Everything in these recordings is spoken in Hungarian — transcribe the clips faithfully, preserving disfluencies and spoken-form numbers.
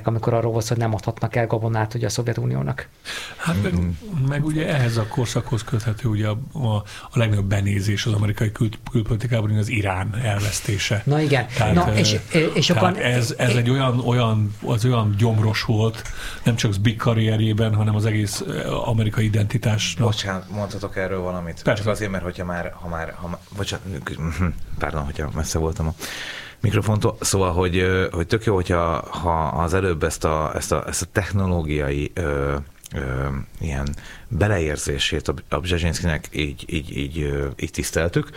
beszélnek, amikor arról volt, hogy nem adhatnak el gabonát ugye a Szovjetuniónak. Hát meg, meg ugye ehhez a korszakhoz köthető ugye a, a, a legnagyobb benézés az amerikai kül, külpolitikában, az Irán elvesztése. Na igen. Tehát, Na, és, és tehát sokan, ez, ez egy olyan, olyan, az olyan gyomros volt, nem csak az Big karrierjében, hanem az egész amerikai identitásnak. Bocsánat, mondhatok erről valamit? Persze. Csak azért, mert hogyha már, ha már, ha már bocsánat, pardon, hogyha messze voltam a mikrofontól, szóval, hogy, hogy tök jó, hogyha ha az előbb ezt a, ezt a, ezt a technológiai ö, ö, ilyen beleérzését a Bzezsinszkinek így, így, így, így tiszteltük.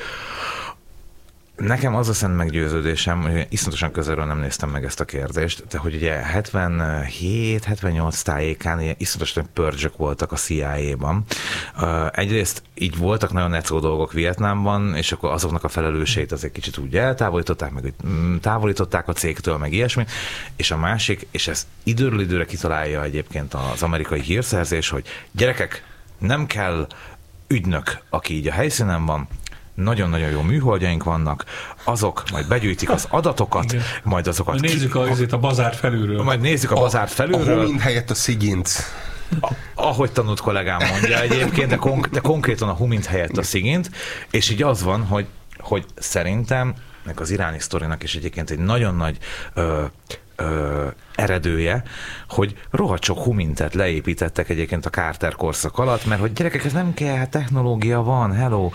Nekem az a szent meggyőződésem, hogy iszonyatosan közelről nem néztem meg ezt a kérdést, de hogy ugye hetvenhét hetvennyolc tájékán ilyen iszonyatosan pördzsök voltak a C I A-ban. Egyrészt így voltak nagyon netszó dolgok Vietnámban, és akkor azoknak a felelősségét azért kicsit úgy eltávolították, meg távolították a cégtől, meg ilyesmi. És a másik, és ezt időről időre kitalálja egyébként az amerikai hírszerzés, hogy gyerekek, nem kell ügynök, aki így a helyszínen van, nagyon-nagyon jó műholdjaink vannak, azok majd begyűjtik az adatokat, igen. majd azokat... Majd nézzük a, a bazárt felülről. Majd nézzük a, a bazárt felülről. A Humint helyett a Szigint. A, ahogy tanult kollégám mondja egyébként, de, konk- de konkrétan a Humint helyett a Szigint, és így az van, hogy, hogy szerintem, meg az iráni sztorinak is egyébként egy nagyon nagy ö, ö, eredője, hogy rohadt sok Humintet leépítettek egyébként a Carter korszak alatt, mert hogy gyerekek, ez nem kell, technológia van, hello,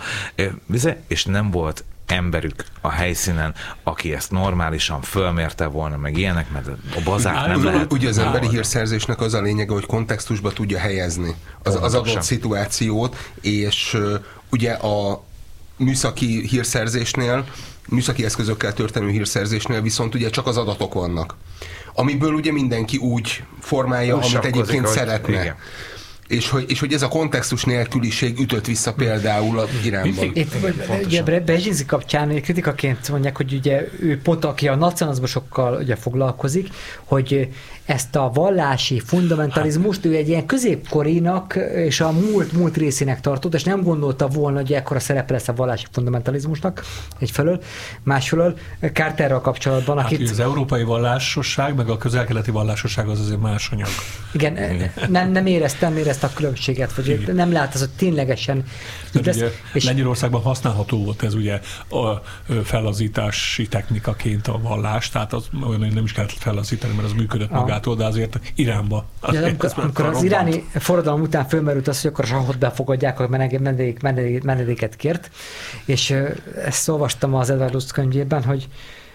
és nem volt emberük a helyszínen, aki ezt normálisan fölmérte volna, meg ilyenek, mert a bazák nem lehet. Ugye az emberi hírszerzésnek az a lényege, hogy kontextusba tudja helyezni az, az adott szituációt, és ugye a műszaki hírszerzésnél, műszaki eszközökkel történő hírszerzésnél viszont ugye csak az adatok vannak, amiből ugye mindenki úgy formálja, úgy amit egyébként szeretne. Igen. És hogy, és hogy ez a kontextus nélküliség ütött vissza például a Iránban. Itt ugye Brzezinski kapcsán kritikaként mondják, hogy ugye ő pont, aki a nacionalizmusokkal ugye foglalkozik, hogy ezt a vallási fundamentalizmust ő egy ilyen középkorinak és a múlt, múlt részének tartott, és nem gondolta volna, hogy ekkora szerepe lesz a vallási fundamentalizmusnak egyfelől, másfelől Carterrel kapcsolatban. Hát, akit... az európai vallásosság, meg a közel-keleti vallásosság az azért más anyag. Igen, Igen. Nem, nem éreztem, nem érezte a különbséget, vagy Igen. nem lát az, hogy ténylegesen lesz, és... Lengyelországban használható volt ez ugye a fellazítási technikaként a vallás, tehát az olyan, hogy nem is kellett fellazítani, mert az működött magát. De azért Iránba. Ja, amikor amikor az iráni forradalom után fölmerült az, hogy akkor a sahot befogadják, a menedék, menedék, menedéket kért, és ezt olvastam az Edward Luce könyvében, hogy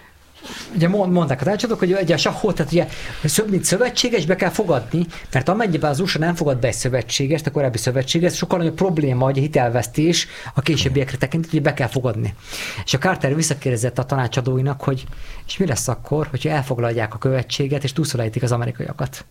ugye mondták az elcsatok, hogy ugye a sahot, tehát ugye mint szövetséges be kell fogadni, mert amennyiben az u es á nem fogad be egy szövetségest, a korábbi szövetséges, sokkal nagyobb probléma, hogy a hitelvesztés a későbbiekre tekintett, hogy be kell fogadni. És a Carter visszakérdezett a tanácsadóinak, hogy és mi lesz akkor, hogyha elfoglalják a követséget, és túlszolajtik az amerikaiakat.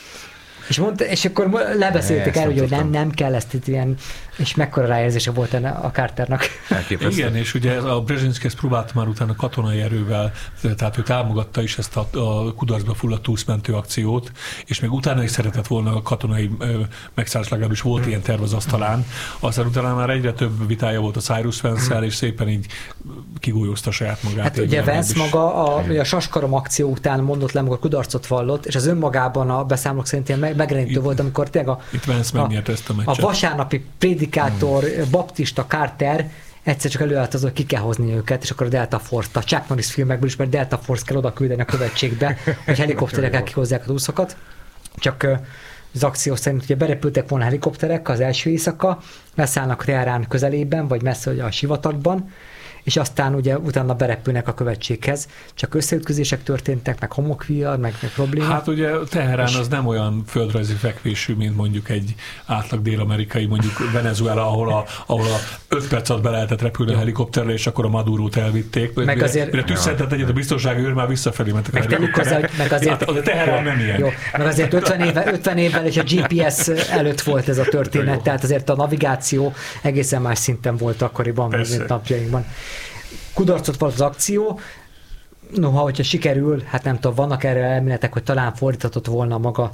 És, mondta, és akkor lebeszélték el, hogy nem, nem kell ezt itt ilyen, és mekkora ráérzése volt enne a Carternak. Igen, és ugye a Brzezinski ezt próbált már utána katonai erővel, tehát ő támogatta is ezt a, a kudarcba fulladt túlszmentő akciót, és még utána is szeretett volna a katonai megszállás, legalábbis volt hmm. ilyen terv az asztalán. Aztán utána már egyre több vitája volt a Cyrus Vance-szel, és szépen így kigólyozta saját magát. Hát ugye Vance maga a, a Saskarom akció után mondott le, amikor kudarcot vallott, és az önmagában a beszámolók szerint ilyen megrenítő volt, amikor tényleg a, a, ezt a, a vasárnapi prédikátor, hmm. baptista Carter egyszer csak előállt az, hogy ki kell hozni őket, és akkor a Delta Force-t, a Chuck Norris filmekből is, mert Delta Force kell oda küldeni a követségbe, hogy helikopterekkel kihozzák az úszokat. Csak az akció szerint ugye berepültek volna helikopterek az első éjszaka, leszállnak Teherán közelében, vagy messze ugye a sivatagban, és aztán ugye utána berepülnek a követséghez. Csak összeütközések történtek, meg homokvihar, meg, meg problémák. Hát ugye Teherán az nem olyan földrajzi fekvésű, mint mondjuk egy átlag dél-amerikai, mondjuk Venezuela, ahol a, ahol a öt perc alatt be lehetett repülni a helikopterre, és akkor a Madurót elvitték. Meg mire, azért... Mire tüsszentett egyet a biztonsági őr, már visszafelé mentek a helikopterre. Meg azért... Hát, a Teherán nem ilyen. Jó, meg azért ötven évvel, ötven évvel és a gé pé es előtt volt ez a történet, tehát azért a navigáció egészen más szinten volt akkoriban, mint napjainkban. Kudarcot volt az akció, noha, hogyha sikerül, hát nem tudom, vannak erre elméletek, hogy talán fordíthatott volna maga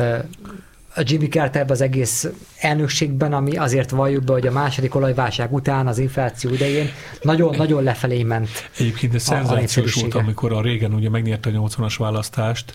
a Jimmy Carterbe az egész elnökségben, ami azért valljuk be, hogy a második olajválság után, az infláció idején nagyon-nagyon lefelé ment. Egyébként ez szenzációs volt, amikor a Reagan ugye megnyerte a nyolcvanas választást,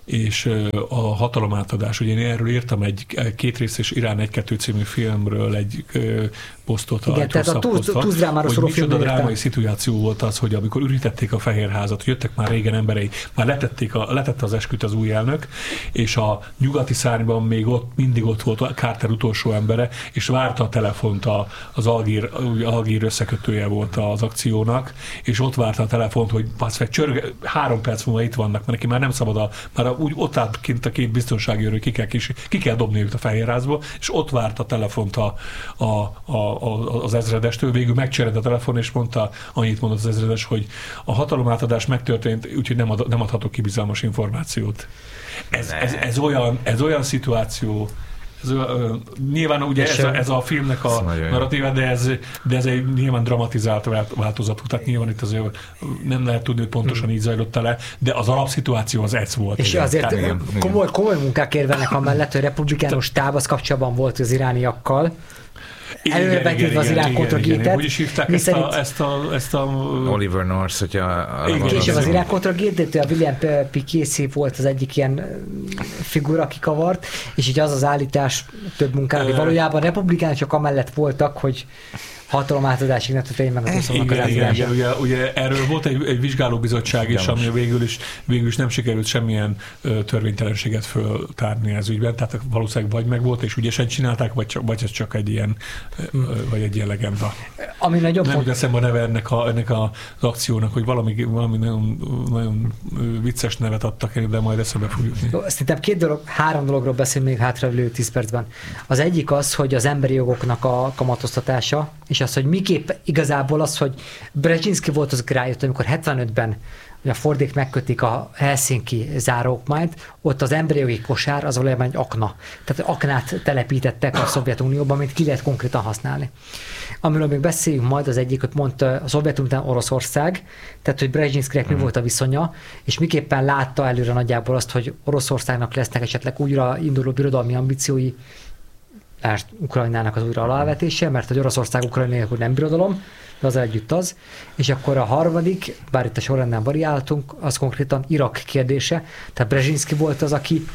és a hatalomátadás. Ugye én erről írtam egy kétrészes Irán egy-kettő című filmről egy posztot. Igen, tehát a túzdrámáról szóló filmről írtam. Micsoda drámai szituáció volt az, hogy amikor ürítették a Fehérházat, jöttek már régen emberei, már letették a, letette az esküt az új elnök, és a nyugati szárnyban még ott, mindig ott volt Carter utolsó embere, és várta a telefont, a, az Algír, Algír összekötője volt az akciónak, és ott várta a telefont, hogy basz, csörge, három perc múlva itt vannak, mert neki már nem szabad, a, már a, úgy ott állt kint a két biztonsági őrő, ki kell, ki kell dobni őt a Fehérházba, és ott várta a telefont a, a, a A, az ezredestől, végül megcserélt a telefon, és mondta, annyit mondott az ezredes, hogy a hatalomátadás megtörtént, úgyhogy nem, ad, nem adhatok ki bizalmas információt. Ez, ez, ez, olyan, ez olyan szituáció, ez olyan, nyilván ugye ez a, ez a filmnek a narratíva, de ez, de ez egy nyilván dramatizált változatú, tehát nyilván itt azért nem lehet tudni, hogy pontosan így zajlott le, de az alapszituáció az ez volt. És igen. Azért igen, komoly, komoly munkák érvelnek amellett, hogy republikánus táb az kapcsolatban volt az irániakkal, előrevetítve az Irán kontragétet. Úgy is hívták ezt a, ezt, a, ezt a... Oliver North, hogyha... Később az Irán kontragétet, a William P. Casey volt az egyik ilyen figura, aki kavart, és így az az állítás több munkának, hogy valójában republikánusok amellett voltak, hogy hatalomátadásig ne történjen meg az uszónak az igen, ugye, ugye erről volt egy, egy vizsgálóbizottság is, ami végül is, végül is nem sikerült semmilyen ö, törvénytelenséget föltárni ez ügyben, tehát valószínűleg vagy meg volt, és ügyesen csinálták, vagy, csak, vagy ez csak egy ilyen, ö, vagy egy ilyen legenda. Ami nagyon nem úgy eszembe a neve ennek, a, ennek a, az akciónak, hogy valami, valami nagyon, nagyon vicces nevet adtak, de majd eszembe fog jutni. Szerintem két dolog, három dologról beszélünk még hátralévő tíz percben. Az egyik az, hogy az emberi jogoknak a kamatoztatása, és az, hogy miképp igazából az, hogy Brzezinski volt az, aki rájött, amikor hetvenötben hogy a Fordék megkötik a Helsinki záróokmányt, ott az emberi jogi kosár az valójában egy akna. Tehát aknát telepítettek a Szovjetunióban, amit ki lehet konkrétan használni. Amiről még beszéljünk majd, az egyik, hogy mondta a Szovjetunió után Oroszország, tehát hogy Brzezinskinek mi volt a viszonya, és miképpen látta előre nagyjából azt, hogy Oroszországnak lesznek esetleg újra induló birodalmi ambíciói, Ukrajnának az újra alávetése, mert hogy Oroszország Ukrajna nélkül nem birodalom, de az együtt az. És akkor a harmadik, bár itt a sorrendben variáltunk, az konkrétan Irak kérdése. Tehát Brzezinski volt az, aki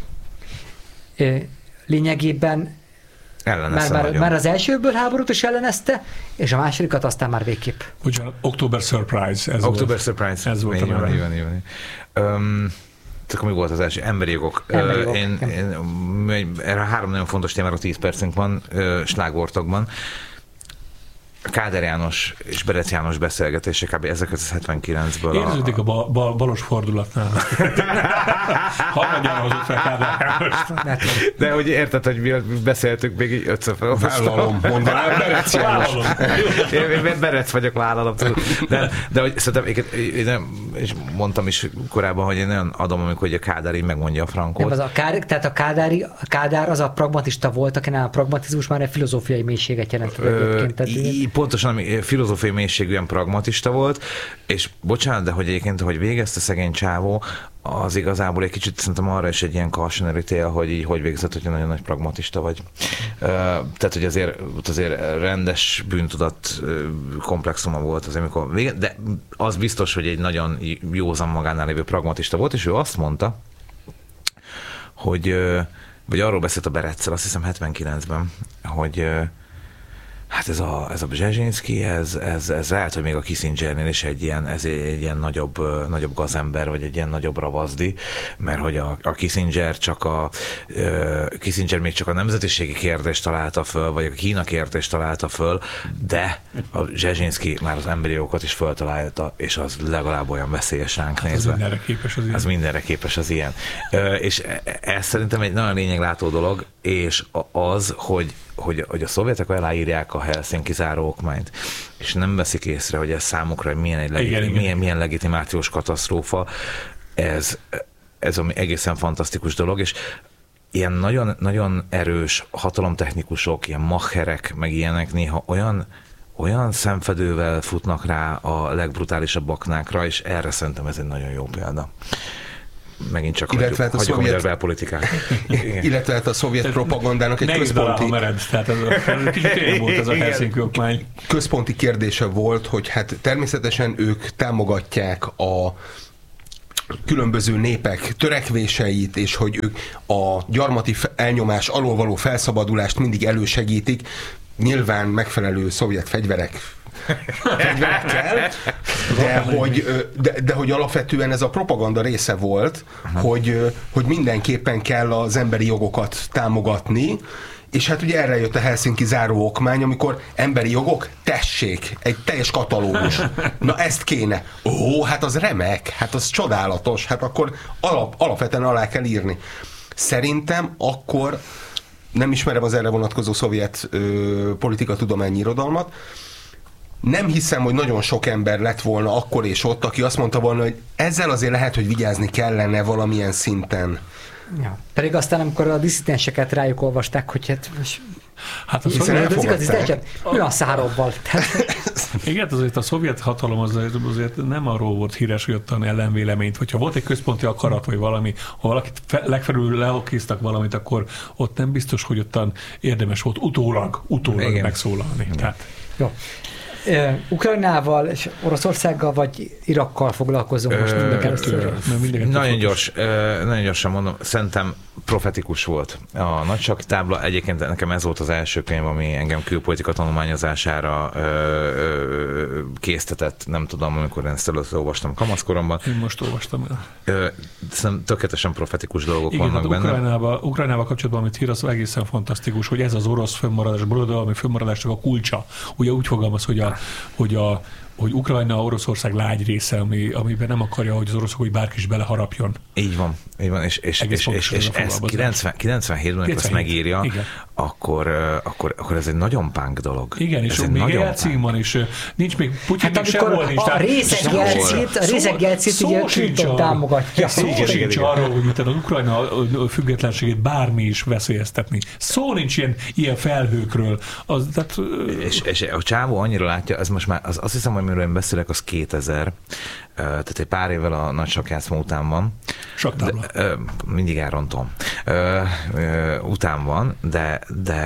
lényegében már, már, már az elsőből háborút is ellenezte, és a másodikat aztán már végképp. Ugyan, October Surprise. Ez October volt. Surprise. Ez volt. Így van, így van, így van. Um, akkor mi volt az első? Emberi jogok. Emberi jogok. Én, én, erre három nagyon fontos témára tíz percünk van, slágvortagban. Káder János és Berec János beszélgetése kb. ezerkilencszázhetvenkilencből. Érződik a, a bal, bal, balos fordulatnál. Harmadjára hozott fel Káder Jánost. De hogy érted, hogy mi beszéltük még így ötször fel. Vállalom, mondanám, Berec János. Én Berec vagyok, vállalom. De, de hogy szerintem, én nem, és mondtam is korábban, hogy én nagyon adom, amikor a Kádár így megmondja a Frankót. Nem, az a Kádár, tehát a, Kádári, a Kádár az a pragmatista volt, akinál a pragmatizmus már egy filozófiai mélységet jelent egyébként. Pontosan, ami filozófiai mélységűen pragmatista volt, és bocsánat, de hogy egyébként, hogy végezte szegény csávó, az igazából egy kicsit szerintem arra is egy ilyen cautionary tale, hogy így hogy végzett, hogy nagyon nagy pragmatista vagy. Uh, tehát, hogy azért, azért rendes bűntudat komplexuma volt az, amikor vége, de az biztos, hogy egy nagyon józan magánál lévő pragmatista volt, és ő azt mondta, hogy, vagy arról beszélt a Bereccel, azt hiszem hetvenkilencben, hogy hát ez a, ez a Brzezinski, ez, ez, ez lehet, hogy még a Kissingernél is egy ilyen, ez egy ilyen nagyobb, nagyobb gazember, vagy egy ilyen nagyobb ravazdi, mert hogy a, a Kissinger csak a uh, Kissinger még csak a nemzetiségi kérdést találta föl, vagy a Kína kérdést találta föl, de a Brzezinski már az emberi jogokat is föltalálta, és az legalább olyan veszélyes ránk hát nézve. Az mindenre képes az ilyen. Az mindenre képes az ilyen. Uh, és ez szerintem egy nagyon lényeglátó dolog, és az, hogy Hogy, hogy a szovjetek aláírják a Helsinki záróokmányt, és nem veszik észre, hogy ez számukra milyen, egy legit, igen, milyen, milyen legitimációs katasztrófa, ez, ez ami egészen fantasztikus dolog, és ilyen nagyon, nagyon erős hatalomtechnikusok, ilyen macherek, meg ilyenek néha olyan, olyan szemfedővel futnak rá a legbrutálisabb aknákra, és erre szerintem ez egy nagyon jó példa. Megint csak illetve hagyjuk, hagyjuk szovjet... a belpolitikát. Illetve a szovjet propagandának egy központi... Mered, tehát ez a kicsit volt ez a Helsinki okmány. Központi kérdése volt, hogy hát természetesen ők támogatják a különböző népek törekvéseit, és hogy ők a gyarmati elnyomás alól való felszabadulást mindig elősegítik, nyilván megfelelő szovjet fegyverek fegyverekkel, de hogy, de, de hogy alapvetően ez a propaganda része volt, hogy, hogy mindenképpen kell az emberi jogokat támogatni, és hát ugye erre jött a Helsinki záró okmány, amikor emberi jogok, tessék, egy teljes katalógus. Na ezt kéne. Ó, hát az remek, hát az csodálatos, hát akkor alap, alapvetően alá kell írni. Szerintem akkor, nem ismerem az erre vonatkozó szovjet ö, politikatudományi irodalmat, nem hiszem, hogy nagyon sok ember lett volna akkor és ott, aki azt mondta volna, hogy ezzel azért lehet, hogy vigyázni kellene valamilyen szinten. Ja. Pedig aztán, amikor a disszidenseket rájuk olvasták, hogy hát... Hát az disszidensek, mi a száróbbal? Igen, azért a szovjet hatalom azért, azért nem arról volt híres, hogy ottan ellenvéleményt, hogyha volt egy központi akarat, vagy valami, ha valakit legfelül leokiztak valamit, akkor ott nem biztos, hogy ottan érdemes volt utólag, utólag igen. megszólalni. Tehát... Jó. Uh, Ukrajnával és Oroszországgal vagy Irakkal foglalkozunk most mindenki először? Nagyon gyors, uh, nagyon gyorsan mondom, szerintem profetikus volt a nagysak tábla. Egyébként nekem ez volt az első könyv, ami engem külpolitika tanulmányozására uh, uh, késztetett, nem tudom, amikor ezt először olvastam kamaszkoromban. Én most olvastam el. Uh, szerintem tökéletesen profetikus dolgok igen, vannak benne. Ukrajnával, Ukrajnával kapcsolatban, amit hír, az egészen fantasztikus, hogy ez az orosz fönnmaradás, birodalmi fönnmaradásnak a kulcsa. Ugye úgy fogalmaz, hogy a hogy, a, hogy Ukrajna Oroszország lágy része, ami, amiben nem akarja, hogy az oroszok, hogy bárki is beleharapjon. Így van, így van, és, és, és, és, és ez kilencvenhétben, amikor ezt megírja, akkor, akkor, akkor ez egy nagyon punk dolog. Igen, és még Jelcin van, és nincs még Putyin hát sehol nincs. A részeg Jelcint, a részeg Jelcint ugye Clinton támogatja. Szó sincs arról, hogy az Ukrajna függetlenségét bármi is veszélyeztetni. Szó nincs ilyen, ilyen felhőkről. Az, tehát, és, és a csávó annyira látja, ez most már, az, azt hiszem, hogy amiről én beszélek, az kétezer, tehát egy pár évvel a nagy sakjátszma után van. Saktábla. De, mindig elrontom. Után van, de,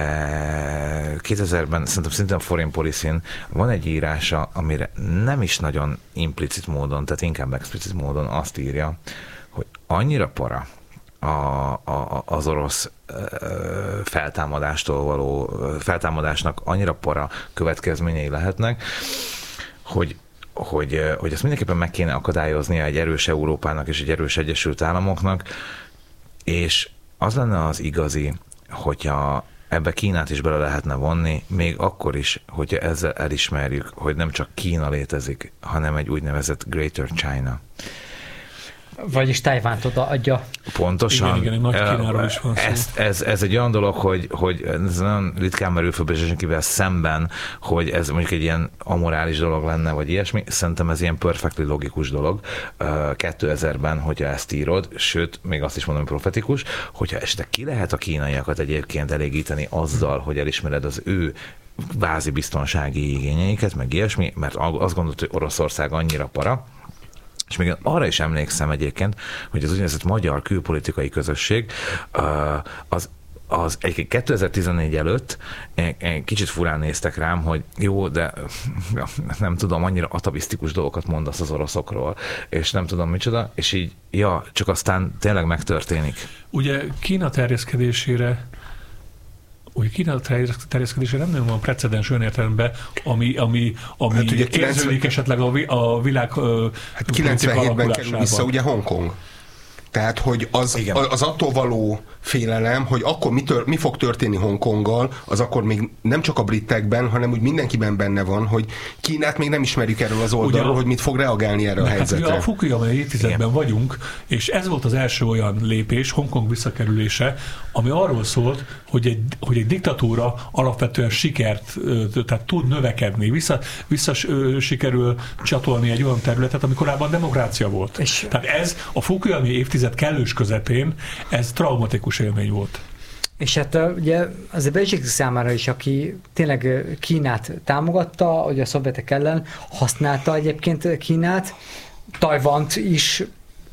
de kétezerben szerintem szintén a Foreign Policy-n van egy írása, amire nem is nagyon implicit módon, tehát inkább explicit módon azt írja, hogy annyira para a, a, az orosz feltámadástól való feltámadásnak annyira para következményei lehetnek, hogy Hogy, hogy ezt mindenképpen meg kéne akadályoznia egy erős Európának és egy erős Egyesült Államoknak, és az lenne az igazi, hogyha ebbe Kínát is bele lehetne vonni, még akkor is, hogyha ezzel elismerjük, hogy nem csak Kína létezik, hanem egy úgynevezett Greater China. Vagyis Tajvánt odaadja. Pontosan. Igen, igen, nagy Kínáról is van ez, ez, ez egy olyan dolog, hogy, hogy ez nagyon ritkán merül föl Brzezinskivel szemben, hogy ez mondjuk egy ilyen amorális dolog lenne, vagy ilyesmi. Szerintem ez ilyen perfectly logikus dolog. kétezerben, hogyha ezt írod, sőt, még azt is mondom, hogy profetikus, hogyha esetleg ki lehet a kínaiakat egyébként elégíteni azzal, hogy elismered az ő bázi biztonsági igényeiket, meg ilyesmi, mert azt gondolod, hogy Oroszország annyira para. És még arra is emlékszem egyébként, hogy az úgynevezett magyar külpolitikai közösség az az egy kétezer-tizennégy előtt kicsit furán néztek rám, hogy jó, de nem tudom, annyira atavisztikus dolgokat mondasz az oroszokról, és nem tudom micsoda, és így, ja, csak aztán tényleg megtörténik. Ugye Kína terjeszkedésére hogy Kína terjeszkedésére nem nagyon van precedens olyan értelemben, ami, ami, ami hát érződik kilencven esetleg a, a világ hát kilencvenhétben kerül vissza ugye Hongkong. Tehát, hogy az, az attól való félelem, hogy akkor mi, tör, mi fog történni Hongkonggal, az akkor még nem csak a britekben, hanem úgy mindenkiben benne van, hogy Kínát még nem ismerjük erről az oldalról, ugye, hogy mit fog reagálni erre a helyzetre. Hát a Fukuyama évtizedben igen. vagyunk, és ez volt az első olyan lépés, Hongkong visszakerülése, ami arról szólt, hogy egy, hogy egy diktatúra alapvetően sikert, tehát tud növekedni, vissza, vissza sikerül csatolni egy olyan területet, ami korábban demokrácia volt. És tehát ez a Fukuyama évtized kellős közepén, ez traumatikus élmény volt. És hát ugye azért Brzezinski számára is, aki tényleg Kínát támogatta, hogy a szovjetek ellen használta egyébként Kínát, Tajvant is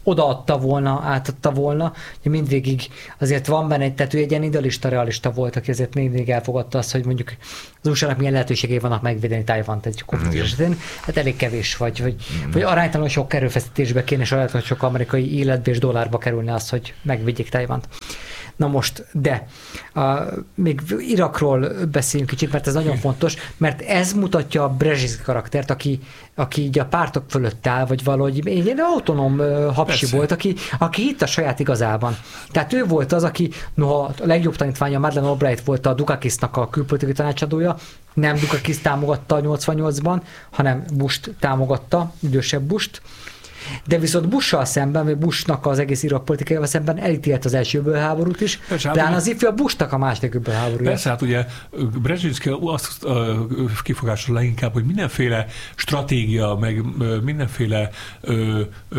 odaadta volna, átadta volna, hogy mindvégig azért van benne, tehát ő egy ilyen idealista, realista volt, aki azért mindig elfogadta azt, hogy mondjuk az u es á-nak milyen lehetőségei vannak megvédeni Tajvant egy konfliktus esetén. Hát elég kevés vagy, vagy, mm. vagy aránytalanul sok erőfeszítésbe kéne, és aránytalanul sok amerikai életbe és dollárba kerülne az, hogy megvédjék Tajvant. Na most, de uh, még Irakról beszéljünk kicsit, mert ez nagyon fontos, mert ez mutatja a Brzezinski karaktert, aki, aki így a pártok fölött áll, vagy valahogy egy ilyen autonóm uh, hapsi Persze. volt, aki, aki hitt a saját igazában. Tehát ő volt az, aki, noha a legjobb tanítványa Madeleine Albright volt a Dukakisnak a külpolitikai tanácsadója, nem Dukakis támogatta a nyolcvannyolcban, hanem Busht támogatta, idősebb Busht, de viszont Bush-sal szemben, vagy Bushnak az egész Irak politikájával szemben elítélt az első öbölháborút is, de hát az ifjú a Bushnak a második öbölháborúja. Persze, hát ugye Brzezinski azt uh, kifogásolta leginkább, hogy mindenféle stratégia, meg uh, mindenféle uh, uh,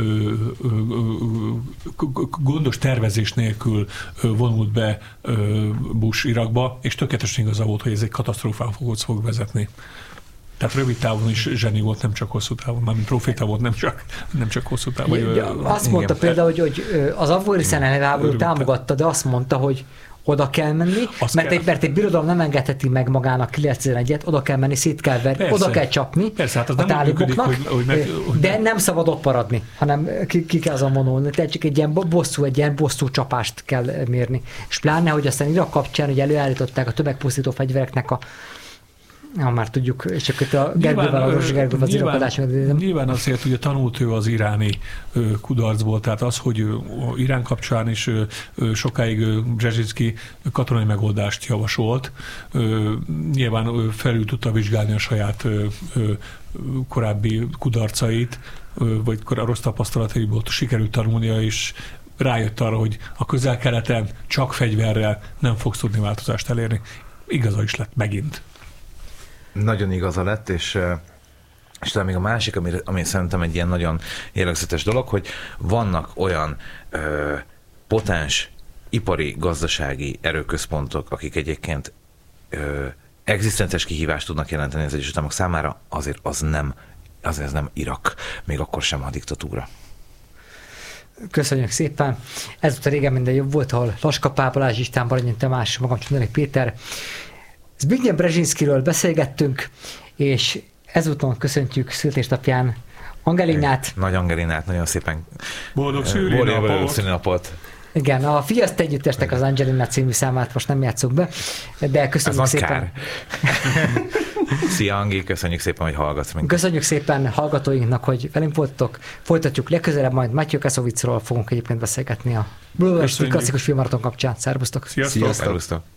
uh, uh, gondos tervezés nélkül uh, vonult be uh, Bush Irakba, és tökéletesen igaza volt, hogy ez egy katasztrófához fog vezetni. Tehát rövid távon is zseni volt, nem csak hosszú távon, mármint proféta volt, nem csak, nem csak hosszú távon. Ja, azt mondta igen. például, hogy, hogy az afganisztáni háborút támogatta, de azt mondta, hogy oda kell menni, azt mert, kell. Egy, mert egy birodalom nem engedheti meg magának kilencvenegyet, oda kell menni, szét kell verni, Persze. oda kell csapni Persze, hát az a táliboknak, működik, hogy, hogy meg, hogy de meg... nem szabad ott maradni, hanem ki, ki kell azon vonulni. Tehát csak egy ilyen bosszú, egy ilyen bosszú csapást kell mérni. És pláne, hogy aztán Irak kapcsán, hogy előállították a tömegpusztító fegyvereknek a Ja, már tudjuk, és csak itt a Gergővel, a Rossi Gergővel az irakadás. Nyilván azért ugye tanult ő az iráni ö, kudarcból, tehát az, hogy ö, Irán kapcsán is ö, ö, sokáig Brzezinski katonai megoldást javasolt. Ö, nyilván ö, felül tudta vizsgálni a saját ö, ö, korábbi kudarcait, ö, vagy a rossz tapasztalataiból sikerült tanulnia, és rájött arra, hogy a Közel-Keleten csak fegyverrel nem fogsz tudni változást elérni. Igaza is lett megint. Nagyon igaza lett, és, és talán még a másik, ami, ami szerintem egy ilyen nagyon jellegzetes dolog, hogy vannak olyan ö, potens ipari, gazdasági erőközpontok, akik egyébként ö, egzisztenciális kihívást tudnak jelenteni az Egyesült Államok számára, azért az nem, azért az nem Irak, még akkor sem a diktatúra. Köszönjük szépen. Ezúttal régen minden jobb volt, ahol Laska Pál, Balázs István, Baranyi Tamás, magam Csonderék Péter. Zbigniew Brzezinskiről beszélgettünk, és ezúton köszöntjük születésnapján Angelinát. Nagy Angelinát, nagyon szépen boldog szülinapot. napot. Igen, a Fiaszt együttestek az Angelina című számát most nem játszuk be, de köszönjük Ez szépen. Szia Angi, köszönjük szépen, hogy hallgatsz minket. Köszönjük szépen hallgatóinknak, hogy velünk voltatok. Folytatjuk legközelebb, majd Matthew Kassovicról fogunk egyébként beszélgetni a Blue klasszikus filmmaraton kapcsán. Szervusztok! Sziasztok! Sziasztok.